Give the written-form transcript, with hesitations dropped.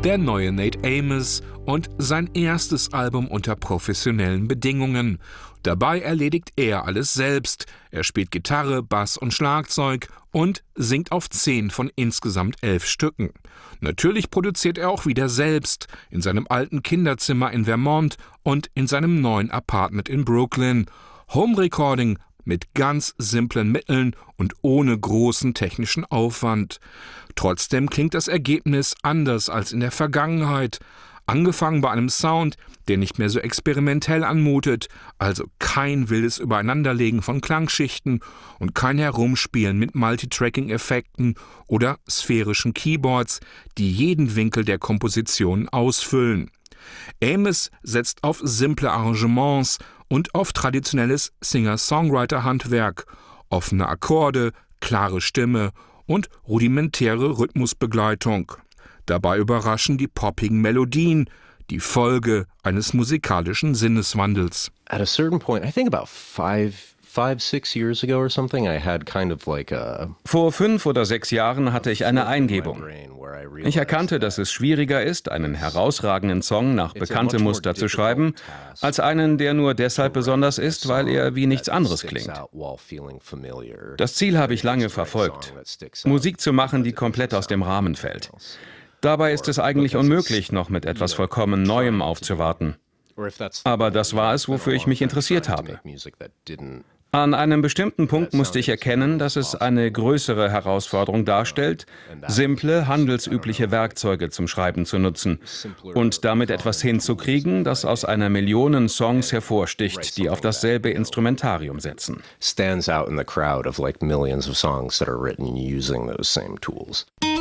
der neue Nate Amos und sein erstes Album unter professionellen Bedingungen. Dabei erledigt er alles selbst. Er spielt Gitarre, Bass und Schlagzeug und singt auf 10 von insgesamt 11 Stücken. Natürlich produziert er auch wieder selbst, in seinem alten Kinderzimmer in Vermont und in seinem neuen Apartment in Brooklyn. Home Recording mit ganz simplen Mitteln und ohne großen technischen Aufwand. Trotzdem klingt das Ergebnis anders als in der Vergangenheit. Angefangen bei einem Sound, der nicht mehr so experimentell anmutet, also kein wildes Übereinanderlegen von Klangschichten und kein Herumspielen mit Multitracking-Effekten oder sphärischen Keyboards, die jeden Winkel der Komposition ausfüllen. Amos setzt auf simple Arrangements und auf traditionelles Singer-Songwriter-Handwerk, offene Akkorde, klare Stimme und rudimentäre Rhythmusbegleitung. Dabei überraschen die poppigen Melodien, die Folge eines musikalischen Sinneswandels. At a certain point, I think about 6 years ago or something, I had kind of like a... Vor 5 oder 6 Jahren hatte ich eine Eingebung. Ich erkannte, dass es schwieriger ist, einen herausragenden Song nach bekanntem Muster zu schreiben, als einen, der nur deshalb besonders ist, weil er wie nichts anderes klingt. Das Ziel habe ich lange verfolgt, Musik zu machen, die komplett aus dem Rahmen fällt. Dabei ist es eigentlich unmöglich, noch mit etwas vollkommen Neuem aufzuwarten. Aber das war es, wofür ich mich interessiert habe. An einem bestimmten Punkt musste ich erkennen, dass es eine größere Herausforderung darstellt, simple, handelsübliche Werkzeuge zum Schreiben zu nutzen und damit etwas hinzukriegen, das aus einer Million Songs hervorsticht, die auf dasselbe Instrumentarium setzen. Stands out in the crowd of like millions of songs that are written using those same tools.